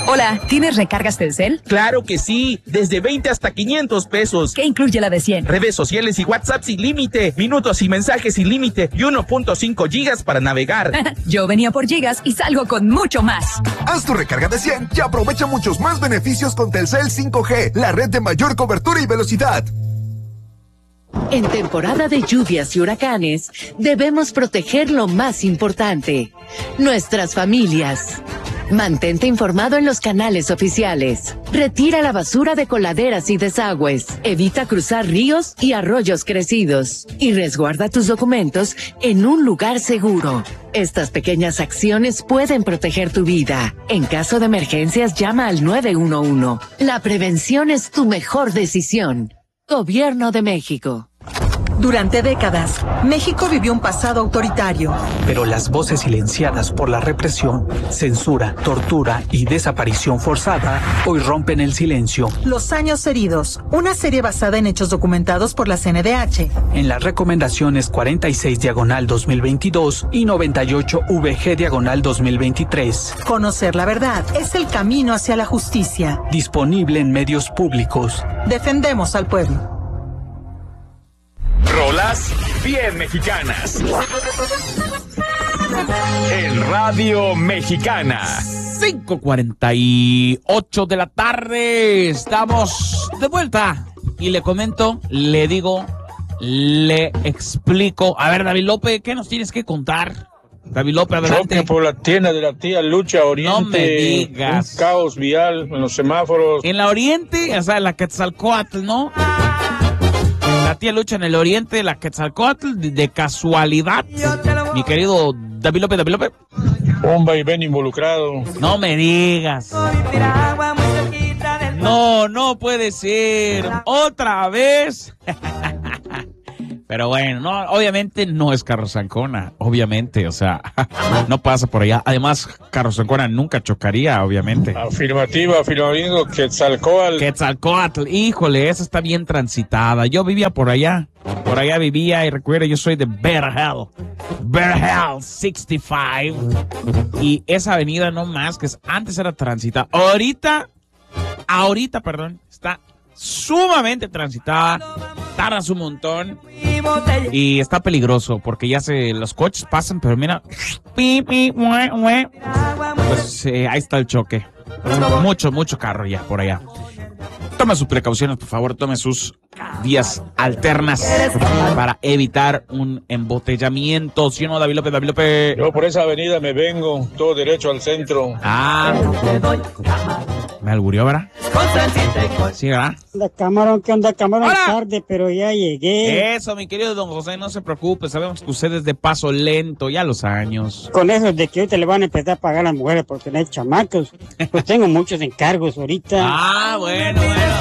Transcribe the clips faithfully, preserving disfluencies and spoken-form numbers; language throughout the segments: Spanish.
Hola, ¿tienes recargas Telcel? Claro que sí, desde veinte hasta quinientos pesos. ¿Qué incluye la de cien? Redes sociales y WhatsApp sin límite, minutos y mensajes sin límite y uno punto cinco gigas para navegar. Yo venía por gigas y salgo con mucho más. Haz tu recarga de cien y aprovecha muchos más beneficios con Telcel cinco G, la red de mayor cobertura y velocidad. En temporada de lluvias y huracanes, debemos proteger lo más importante, nuestras familias. Mantente informado en los canales oficiales. Retira la basura de coladeras y desagües. Evita cruzar ríos y arroyos crecidos. Y resguarda tus documentos en un lugar seguro. Estas pequeñas acciones pueden proteger tu vida. En caso de emergencias, llama al nueve uno uno. La prevención es tu mejor decisión. Gobierno de México. Durante décadas, México vivió un pasado autoritario. Pero las voces silenciadas por la represión, censura, tortura y desaparición forzada hoy rompen el silencio. Los años heridos, una serie basada en hechos documentados por la C N D H. En las recomendaciones cuarenta y seis diagonal dos mil veintidós y noventa y ocho V G diagonal dos mil veintitrés. Conocer la verdad es el camino hacia la justicia. Disponible en medios públicos. Defendemos al pueblo. Rolas bien mexicanas. En Radio Mexicana. cinco cuarenta y ocho de la tarde. Estamos de vuelta. Y le comento, le digo, le explico. A ver, David López, ¿qué nos tienes que contar? David López, adelante. Choque por la tienda de la tía Lucha Oriente. No me digas. Un caos vial en los semáforos. En la Oriente, o sea, en la Quetzalcóatl, ¿no? La tía Lucha en el Oriente, la Quetzalcóatl, de, de casualidad. Mi querido David López, David López. Un vaivén involucrado. No me digas. No, no puede ser. Otra vez. Pero bueno, no, obviamente no es Carlos Ancona, obviamente, o sea, no pasa por allá. Además, Carlos Ancona nunca chocaría, obviamente. Afirmativa, afirmativo, Quetzalcóatl. Quetzalcóatl, híjole, esa está bien transitada. Yo vivía por allá, por allá vivía y recuerda, yo soy de Vergel, Vergel sesenta y cinco. Y esa avenida no más, que antes era transitada. Ahorita, ahorita, perdón, está sumamente transitada, tardas un montón y está peligroso porque ya se los coches pasan, pero mira, pues eh, ahí está el choque. Mucho, mucho carro ya por allá. Tome sus precauciones, por favor, tome sus vías alternas para evitar un embotellamiento. ¿Sí o no, David López, David López? Yo por esa avenida me vengo, todo derecho al centro. Ah, me alburió, ¿verdad? Sí, ¿verdad? La Camarón, ¿qué onda, Camarón? Hola. Tarde, pero ya llegué. Eso, mi querido don José, no se preocupe, sabemos que usted es de paso lento, ya los años. Con eso de que ahorita le van a empezar a pagar a las mujeres por tener chamacos, pues tengo muchos encargos ahorita. Ah, bueno, bueno.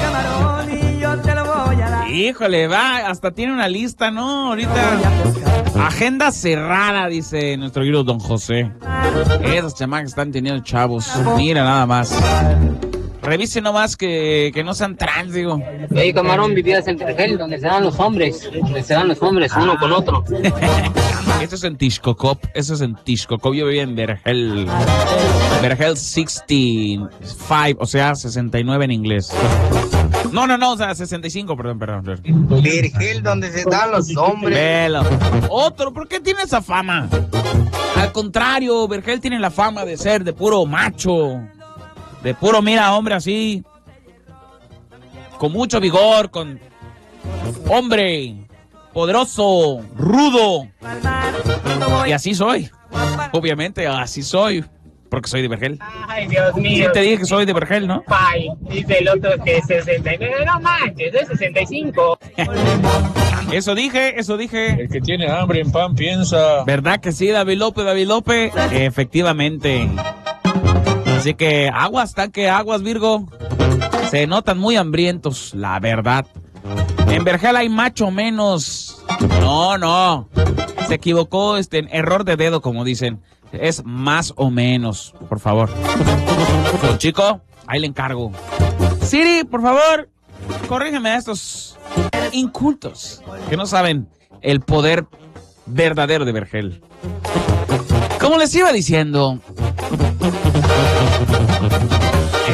Híjole, va, hasta tiene una lista, ¿no? Ahorita, agenda cerrada, dice nuestro querido don José. Esas chamacas están teniendo chavos, mira nada más. Revise nomás que, que no sean trans, digo. Oye, Camarón, vivías en Vergel, donde se dan los hombres, donde se dan los hombres uno con otro. Eso es en Tixcocop, eso es en Tixcocop. Yo vivía en Vergel, Vergel sesenta y cinco, o sea, sesenta y nueve en inglés. No, no, no, o sea, sesenta y cinco, perdón, perdón. Vergel, donde se dan los hombres. Velo. Otro, ¿por qué tiene esa fama? Al contrario, Vergel tiene la fama de ser de puro macho. De puro, mira, hombre así, con mucho vigor, con hombre poderoso, rudo. Y así soy, obviamente, así soy, porque soy de Vergel. Ay, Dios mío. Sí te dije que soy de Vergel, ¿no? Ay, dice el otro que es sesenta y nueve, no manches, es sesenta y cinco. Eso dije, eso dije. El que tiene hambre en pan piensa. ¿Verdad que sí, David López, David López? Efectivamente. Así que aguas, tanque, aguas, Virgo. Se notan muy hambrientos, la verdad. En Vergel hay macho menos. No, no. Se equivocó, este, error de dedo, como dicen. Es más o menos, por favor. Don Chico, ahí le encargo. Siri, por favor, corrígeme a estos incultos que no saben el poder verdadero de Vergel. Como les iba diciendo,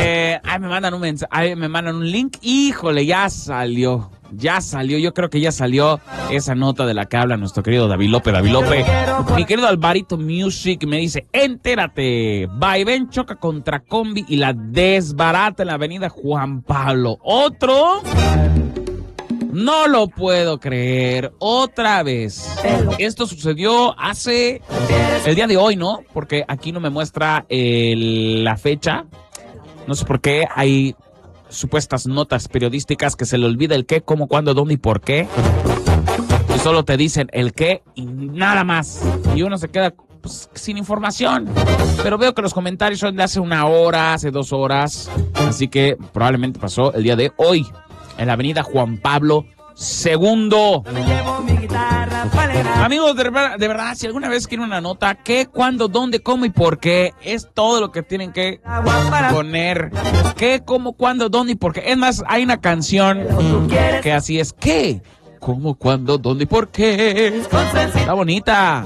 Ay, me mandan un mensaje, ay, me mandan un link. Híjole, ya salió. Ya salió, yo creo que ya salió esa nota de la que habla nuestro querido David López. David López, mi querido Alvarito Music me dice, entérate, Vaivén choca contra Combi y la desbarata en la avenida Juan Pablo. ¿Otro? No lo puedo creer, otra vez. Esto sucedió hace el día de hoy, ¿no? Porque aquí no me muestra el, la fecha. No sé por qué hay supuestas notas periodísticas que se le olvida el qué, cómo, cuándo, dónde y por qué. Y solo te dicen el qué y nada más. Y uno se queda pues, sin información. Pero veo que los comentarios son de hace una hora, hace dos horas. Así que probablemente pasó el día de hoy en la avenida Juan Pablo segundo. Amigos, de verdad, de verdad, si alguna vez quieren una nota, qué, cuándo, dónde, cómo y por qué, es todo lo que tienen que poner. Qué, cómo, cuándo, dónde y por qué. Es más, hay una canción que así es. ¿Qué? ¿Cómo, cuándo, dónde y por qué? Está bonita.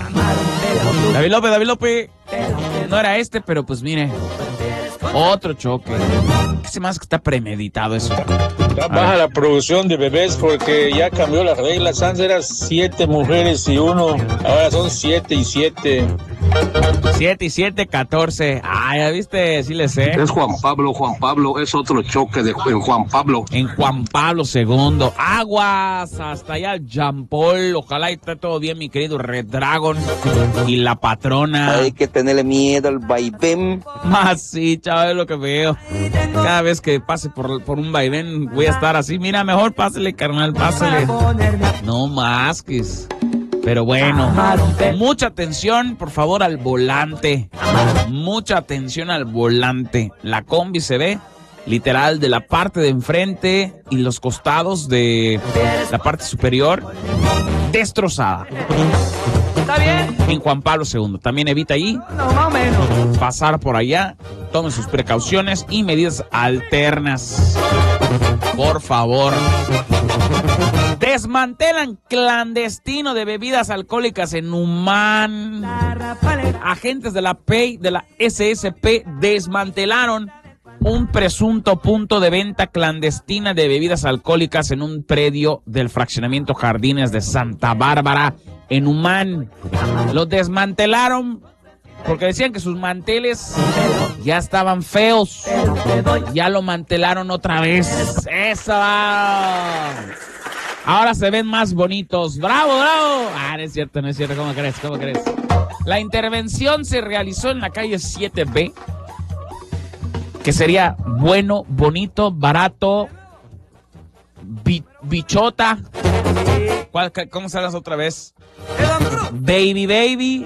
David López, David López. No era este, pero pues mire. Otro choque. ¿Qué se más que está premeditado eso? Está baja la producción de bebés porque ya cambió las reglas. Antes eran siete mujeres y uno. Ahora son siete y siete. Siete y siete, catorce. Ah, ya viste, sí le sé. Es Juan Pablo, Juan Pablo, es otro choque de en Juan Pablo. En Juan Pablo segundo. Aguas, hasta allá Jean Paul. Ojalá y esté todo bien, mi querido Red Dragon. Y la patrona. Hay que tenerle miedo al vaivén. Más sí, chaval, es lo que veo. Cada vez que pase por, por un vaivén voy a estar así. Mira, mejor pásele, carnal, pásele. No más que... Pero bueno, mucha atención, por favor, al volante. Mucha atención al volante. La combi se ve, literal, de la parte de enfrente y los costados de la parte superior, destrozada. ¿Está bien? En Juan Pablo segundo. También evita ahí pasar por allá. Tomen sus precauciones y medidas alternas. Por favor. Desmantelan clandestino de bebidas alcohólicas en Humán. Agentes de la P E I, de la S S P, desmantelaron un presunto punto de venta clandestina de bebidas alcohólicas en un predio del fraccionamiento Jardines de Santa Bárbara, en Humán. Lo desmantelaron porque decían que sus manteles ya estaban feos. Ya lo mantelaron otra vez. ¡Eso! Ahora se ven más bonitos. ¡Bravo, bravo! Ah, no es cierto, no es cierto. ¿Cómo crees? ¿Cómo crees? La intervención se realizó en la calle siete B, que sería bueno, bonito, barato, bi bichota. ¿Cuál, ¿Cómo sales otra vez? Baby, baby.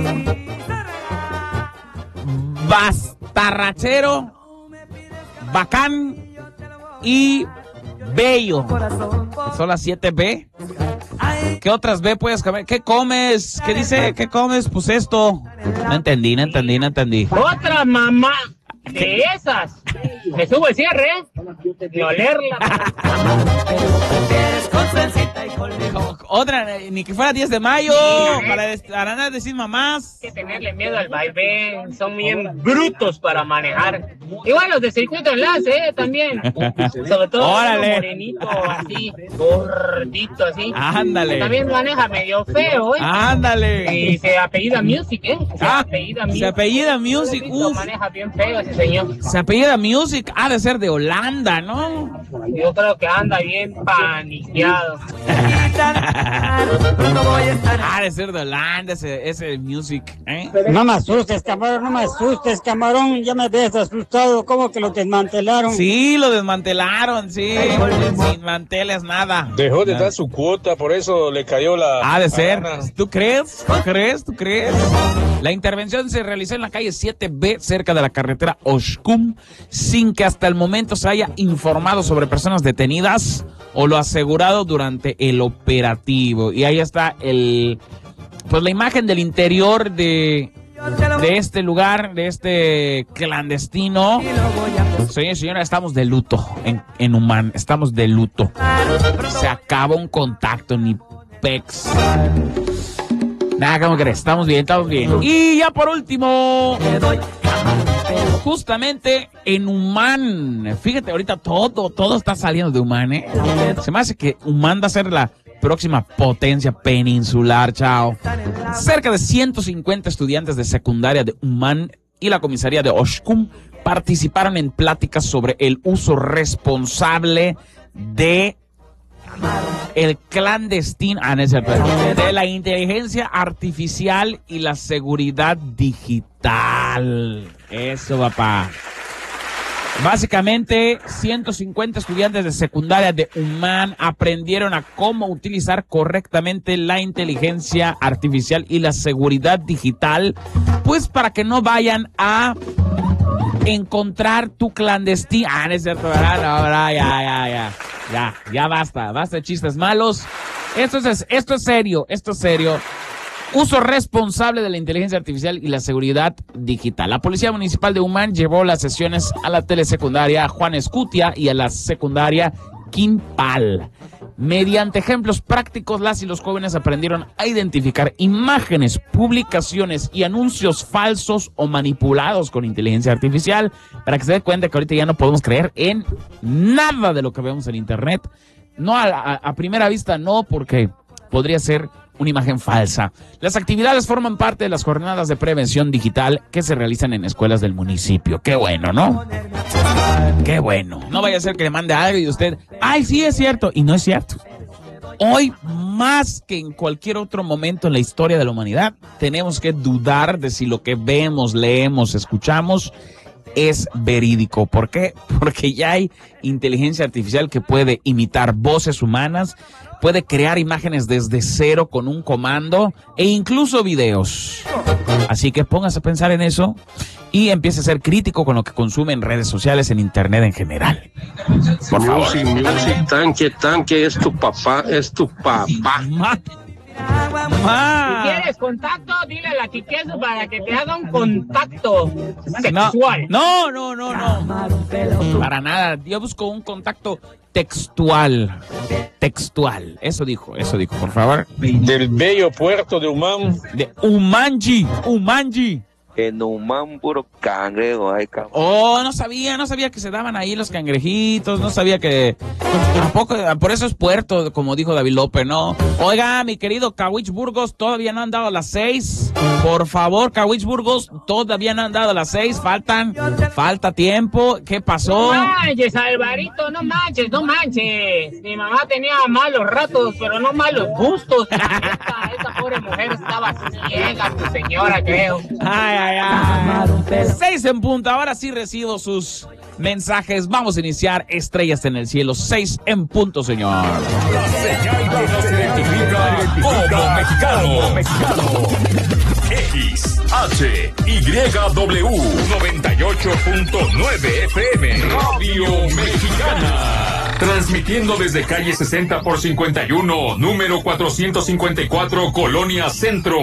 Bastarrachero. Bacán. Y bello. Son las siete B. ¿Qué otras B puedes comer? ¿Qué comes? ¿Qué dice? ¿Qué comes? Pues esto. No entendí, no entendí, no entendí. Otra mamá de esas. Me subo el cierre, de olerla. Otra, ni que fuera diez de mayo, para, para decir mamás. Hay que tenerle miedo al vaivén, son bien brutos para manejar. Igual los de circuito enlace, eh, también. Sobre todo órale. Un morenito así, gordito así. Ándale. También maneja medio feo, eh. Ándale. Y se apellida Music, eh. Se ah, apellida Music. Se apellida Music, uf. Maneja bien feo ese señor. Se apellida Music, ha de ser de Holanda, ¿no? Yo creo que anda bien paniqueado. Ha de ser de Holanda ese, ese Music, ¿eh? No me asustes, camarón, no me asustes, camarón. Ya me ves asustado, ¿cómo que lo desmantelaron? Sí, lo desmantelaron, sí. Sin manteles, nada. Dejó de dar su cuota, por eso le cayó la... Ha de ser. ¿Tú crees? ¿Tú crees? ¿Tú crees? La intervención se realizó en la calle siete B, cerca de la carretera Oshkum, sin que hasta el momento se haya informado sobre personas detenidas o lo asegurado durante el operativo. Y ahí está el, pues la imagen del interior de, de este lugar, de este clandestino. Señor y señora, estamos de luto en, en Humán, estamos de luto. Se acaba un contacto, ni pex. Nada, ¿cómo crees? Estamos bien, estamos bien. Y ya por último, justamente en Umán. Fíjate, ahorita todo, todo está saliendo de Umán, ¿eh? Se me hace que Umán va a ser la próxima potencia peninsular, chao. Cerca de ciento cincuenta estudiantes de secundaria de Umán y la comisaría de Oshkum participaron en pláticas sobre el uso responsable de el clandestino, ah, no es cierto, de la inteligencia artificial y la seguridad digital. Eso, papá. Básicamente, ciento cincuenta estudiantes de secundaria de Umán aprendieron a cómo utilizar correctamente la inteligencia artificial y la seguridad digital, pues para que no vayan a encontrar tu clandestino. Ah, no es cierto, ¿verdad? No, no, ya, ya, ya. Ya, ya basta, basta de chistes malos. Esto es, esto es serio, esto es serio. Uso responsable de la inteligencia artificial y la seguridad digital. La Policía Municipal de Umán llevó las sesiones a la telesecundaria Juan Escutia y a la secundaria Quimpal. Mediante ejemplos prácticos, las y los jóvenes aprendieron a identificar imágenes, publicaciones y anuncios falsos o manipulados con inteligencia artificial, para que se dé cuenta que ahorita ya no podemos creer en nada de lo que vemos en internet. No, a, a, a primera vista no, porque podría ser una imagen falsa. Las actividades forman parte de las jornadas de prevención digital que se realizan en escuelas del municipio. Qué bueno, ¿no? Qué bueno. No vaya a ser que le mande algo y usted, ay, sí es cierto, y no es cierto. Hoy, más que en cualquier otro momento en la historia de la humanidad, tenemos que dudar de si lo que vemos, leemos, escuchamos es verídico. ¿Por qué? Porque ya hay inteligencia artificial que puede imitar voces humanas, puede crear imágenes desde cero con un comando e incluso videos. Así que póngase a pensar en eso y empiece a ser crítico con lo que consume en redes sociales, en internet en general. Por favor. Music, music, tanque, tanque, es tu papá, es tu papá. Ma. Ma. Si quieres contacto, dile a la Quiqueso para que te haga un contacto sexual. No, no, no, no, no. Para nada. Yo busco un contacto textual. Textual. Eso dijo, eso dijo, por favor. Del bello puerto de Umán. De Umanji, Umanji. En Umán, puro cangrejo. Ay, cabrón. Oh, no sabía, no sabía que se daban ahí los cangrejitos, no sabía que... Tampoco, por eso es puerto, como dijo David López, ¿no? Oiga, mi querido Kawich Burgos, todavía no han dado las seis. Por favor, Kawich Burgos, todavía no han dado las seis. Faltan, falta tiempo. ¿Qué pasó? No manches, Alvarito, no manches, no manches. Mi mamá tenía malos ratos, pero no malos gustos. Esta, esta pobre mujer estaba ciega, tu señora, creo. Ay, ay, ay. Seis en punto, ahora sí recibo sus mensajes. Vamos a iniciar Estrellas en el Cielo. Seis en punto, señor. La señal que nos identifica como mexicano. mexicano. X, H, Y, W, noventa y ocho punto nueve F M. Radio Mexicana. Transmitiendo desde calle sesenta por cincuenta y uno, número cuatrocientos cincuenta y cuatro, Colonia Centro.